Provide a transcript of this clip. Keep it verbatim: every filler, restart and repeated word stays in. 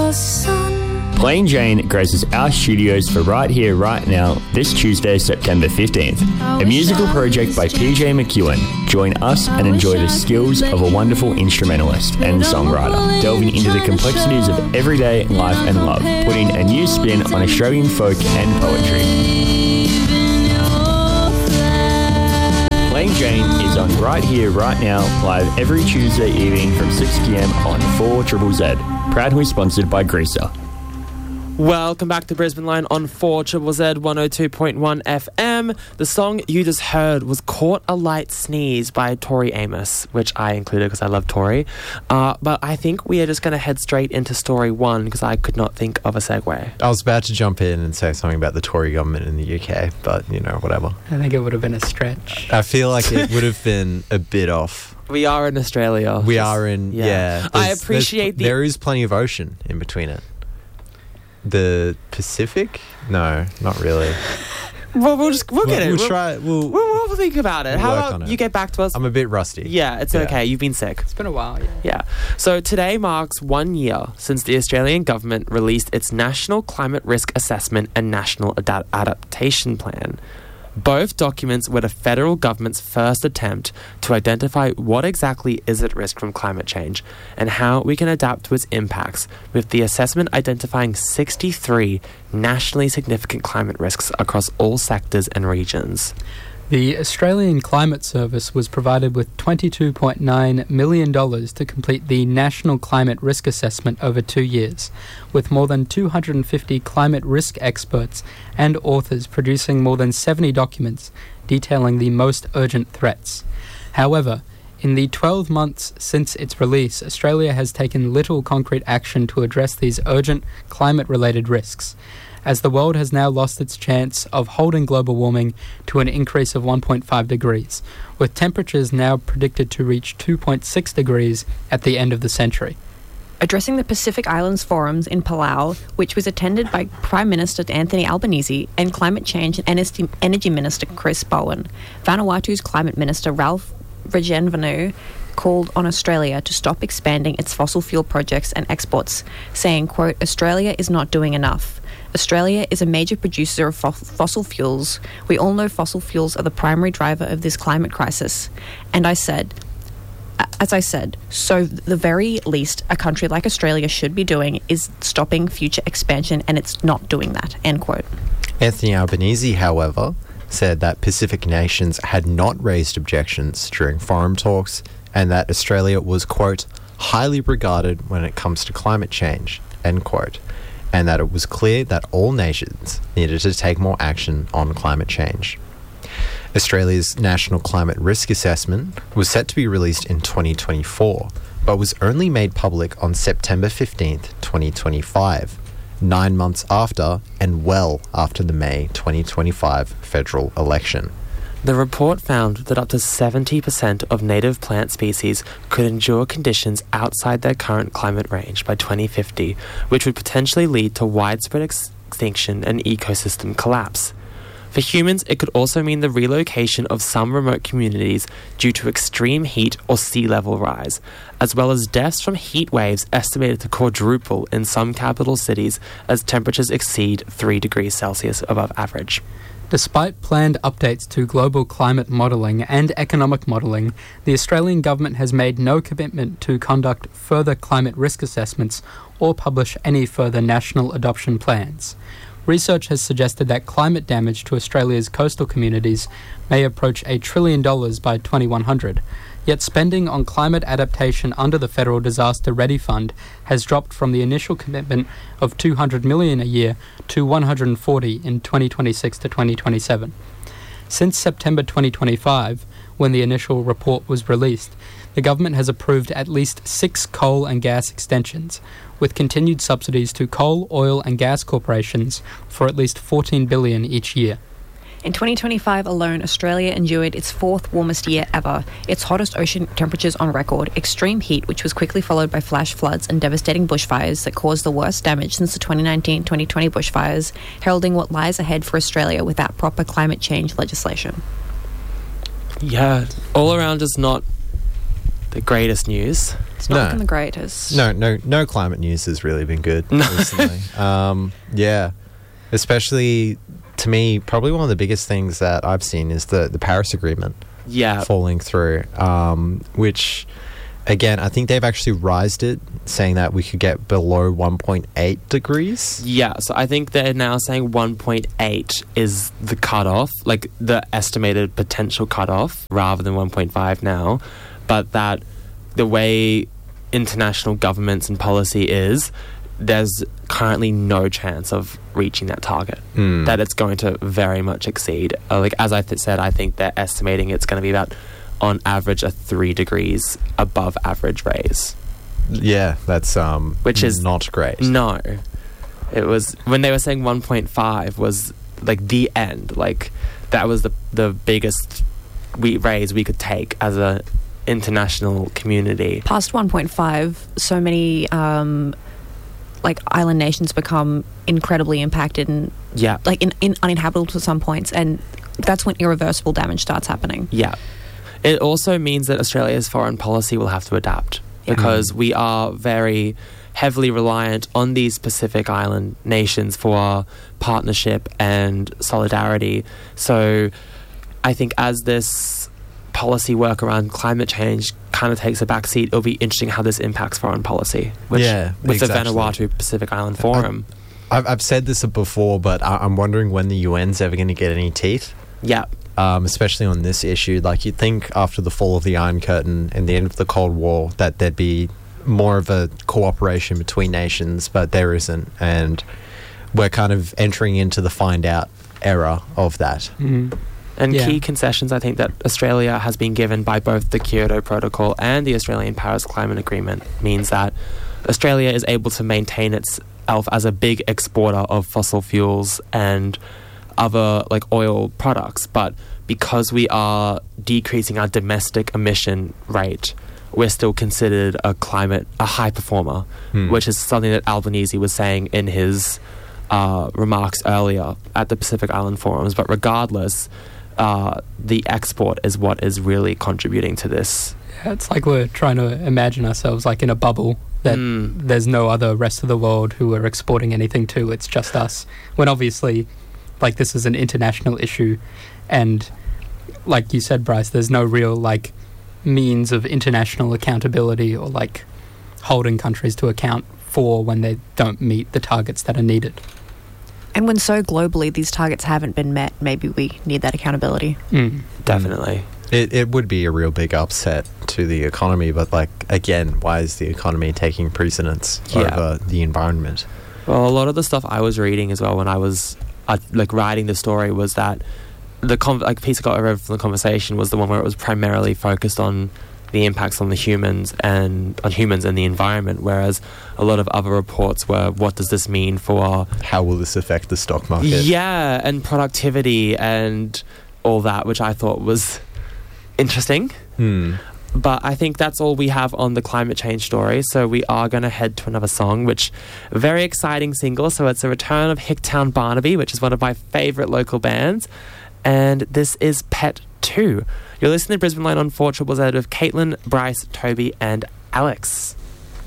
your sun. Plain Jane graces our studios for Right Here, Right Now this Tuesday, September fifteenth. A musical project by P J McEwen. Join us and enjoy the skills of a wonderful instrumentalist and songwriter, delving into the complexities of everyday life and love, putting a new spin on Australian folk and poetry. Plain Jane is on Right Here, Right Now, live every Tuesday evening from six p.m. on four Z Z. Proudly sponsored by Greaser. Welcome back to Brisbane Line on four Z Z one oh two point one F M. The song you just heard was Caught a Light Sneeze by Tori Amos, which I included because I love Tori. Uh, but I think we are just going to head straight into story one because I could not think of a segue. I was about to jump in and say something about the Tory government in the U K, but, you know, whatever. I think it would have been a stretch. I feel like it would have been a bit off. We are in Australia. We are in, yeah. yeah I appreciate the... There is plenty of ocean in between it. The Pacific? No, not really. Well, we'll just we'll, we'll get it. We'll, we'll try. We'll, we'll, we'll think about it. We'll How work about on you it. get back to us? I'm a bit rusty. Yeah, it's yeah. okay. You've been sick. It's been a while. Yeah. Yeah. So today marks one year since the Australian government released its National Climate Risk Assessment and National Ad- Adaptation Plan. Both documents were the federal government's first attempt to identify what exactly is at risk from climate change and how we can adapt to its impacts, with the assessment identifying sixty-three nationally significant climate risks across all sectors and regions. The Australian Climate Service was provided with twenty-two point nine million dollars to complete the National Climate Risk Assessment over two years, with more than two hundred fifty climate risk experts and authors producing more than seventy documents detailing the most urgent threats. However, in the twelve months since its release, Australia has taken little concrete action to address these urgent climate-related risks, as the world has now lost its chance of holding global warming to an increase of one point five degrees, with temperatures now predicted to reach two point six degrees at the end of the century. Addressing the Pacific Islands Forums in Palau, which was attended by Prime Minister Anthony Albanese and Climate Change and Energy Minister Chris Bowen, Vanuatu's Climate Minister Ralph Regenvenu called on Australia to stop expanding its fossil fuel projects and exports, saying, quote, "Australia is not doing enough. Australia is a major producer of fo- fossil fuels. We all know fossil fuels are the primary driver of this climate crisis." And I said, as I said, so the very least a country like Australia should be doing is stopping future expansion, and it's not doing that, end quote. Anthony Albanese, however, said that Pacific nations had not raised objections during forum talks and that Australia was, quote, highly regarded when it comes to climate change, end quote, and that it was clear that all nations needed to take more action on climate change. Australia's National Climate Risk Assessment was set to be released in twenty twenty-four, but was only made public on September fifteenth, twenty twenty-five, nine months after and well after the May twenty twenty-five federal election. The report found that up to seventy percent of native plant species could endure conditions outside their current climate range by twenty fifty, which would potentially lead to widespread extinction and ecosystem collapse. For humans, it could also mean the relocation of some remote communities due to extreme heat or sea level rise, as well as deaths from heat waves estimated to quadruple in some capital cities as temperatures exceed three degrees Celsius above average. Despite planned updates to global climate modelling and economic modelling, the Australian government has made no commitment to conduct further climate risk assessments or publish any further national adoption plans. Research has suggested that climate damage to Australia's coastal communities may approach a trillion dollars by twenty-one hundred, yet spending on climate adaptation under the Federal Disaster Ready Fund has dropped from the initial commitment of two hundred million dollars a year to one hundred forty in twenty twenty-six to twenty twenty-seven. Since September twenty twenty-five, when the initial report was released, the government has approved at least six coal and gas extensions, with continued subsidies to coal, oil and gas corporations for at least fourteen billion dollars each year. In twenty twenty-five alone, Australia endured its fourth warmest year ever, its hottest ocean temperatures on record, extreme heat, which was quickly followed by flash floods and devastating bushfires that caused the worst damage since the twenty nineteen twenty twenty bushfires, heralding what lies ahead for Australia without proper climate change legislation. Yeah, all around just not the greatest news. It's not No. looking the greatest. No, no, no climate news has really been good recently. um, yeah, especially to me, probably one of the biggest things that I've seen is the the Paris Agreement Yeah. falling through, um, which. Again, I think they've actually raised it, saying that we could get below one point eight degrees. Yeah, so I think they're now saying one point eight is the cutoff, like the estimated potential cutoff, rather than one point five now. But that the way international governments and policy is, there's currently no chance of reaching that target. Mm. That it's going to very much exceed. Uh, like as I th- said, I think they're estimating it's going to be about, on average, a three degrees above average raise. Yeah, that's um, Which is- not great. No. It was, when they were saying one point five was like the end. Like that was the the biggest we raise we could take as a international community. Past one point five, so many um, like island nations become incredibly impacted and Yeah. like in, in uninhabitable to some points, and that's when irreversible damage starts happening. Yeah. It also means that Australia's foreign policy will have to adapt because we are very heavily reliant on these Pacific Island nations for our partnership and solidarity. So I think as this policy work around climate change kind of takes a backseat, it'll be interesting how this impacts foreign policy. Which, Yeah, with exactly. the Vanuatu Pacific Island Forum. I've, I've said this before, but I, I'm wondering when the U N's ever going to get any teeth. Yeah. Um, especially on this issue. Like, you'd think after the fall of the Iron Curtain and the end of the Cold War that there'd be more of a cooperation between nations, but there isn't. And we're kind of entering into the find out era of that. Mm. And Yeah. key concessions, I think, that Australia has been given by both the Kyoto Protocol and the Australian Paris Climate Agreement means that Australia is able to maintain itself as a big exporter of fossil fuels and other like oil products, but because we are decreasing our domestic emission rate, we're still considered a climate a high performer, Hmm. which is something that Albanese was saying in his uh, remarks earlier at the Pacific Island Forums. But regardless, uh, the export is what is really contributing to this. Yeah, it's like we're trying to imagine ourselves like in a bubble that Mm. there's no other rest of the world who we're exporting anything to. It's just us. When obviously, like, this is an international issue, and like you said, Bryce, there's no real like means of international accountability or like holding countries to account for when they don't meet the targets that are needed. And when so globally these targets haven't been met, maybe we need that accountability. Mm. Definitely. It, it would be a real big upset to the economy, but, like, again, why is the economy taking precedence Yeah. over the environment? Well, a lot of the stuff I was reading as well when I was uh, like writing the story was that the con- like piece I got over from the conversation was the one where it was primarily focused on the impacts on the humans and on humans and the environment, whereas a lot of other reports were, what does this mean for How will this affect the stock market? yeah and productivity and all that, which I thought was interesting. Hmm. But I think that's all we have on the climate change story. So we are going to head to another song, which a very exciting single. So it's a return of Hicktown Barnaby, which is one of my favourite local bands. And this is Pet two. You're listening to Brisbane Line on four triple Z with Caitlin, Bryce, Toby and Alex.